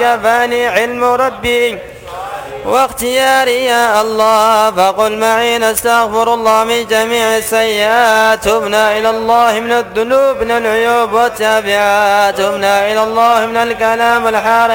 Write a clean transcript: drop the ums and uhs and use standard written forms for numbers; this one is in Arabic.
كفاني علم ربي واختياري يا الله. فقل معي نستغفر الله من جميع السيئات. تبنا إلى الله من الذنوب من العيوب والتابعات. تبنا إلى الله من الكلام الحارم